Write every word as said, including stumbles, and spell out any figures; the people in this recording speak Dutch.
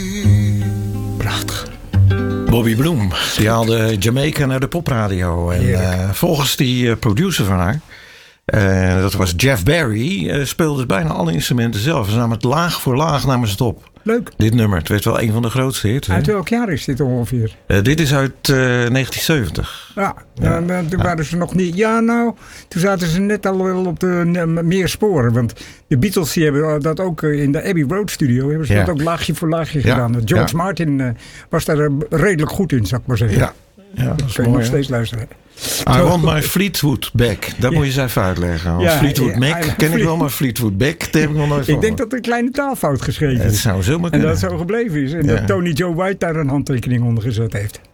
Prachtig. Bobby Bloom, die haalde Jamaica naar de popradio. En uh, volgens die uh, producer van haar, uh, dat was Jeff Barry, uh, speelde bijna alle instrumenten zelf. Ze namen het laag voor laag namen ze het op. Leuk. Dit nummer, het werd wel een van de grootste hits. Uit hè? welk jaar is dit ongeveer? Uh, dit is uit uh, negentien zeventig. Ja, ja. Uh, toen ja. waren ze nog niet... Ja, nou, toen zaten ze net al wel op de uh, meer sporen. Want de Beatles die hebben dat ook uh, in de Abbey Road studio. Hebben ze ja. dat ook laagje voor laagje ja. gedaan. George ja. Martin uh, was daar uh, redelijk goed in, zou ik maar zeggen. Ja, ja dat, dat kun je mooi, nog steeds luisteren. I want my Fleetwood back. Dat ja. moet je eens even uitleggen. Ja, Fleetwood ja, Mac ken Fleet... ik wel, maar Fleetwood back, daar heb ik nog nooit van. Ik denk dat er een kleine taalfout geschreven is. Het zou zomaar kunnen. En dat het zo gebleven is. En ja. dat Tony Joe White daar een handtekening onder gezet heeft.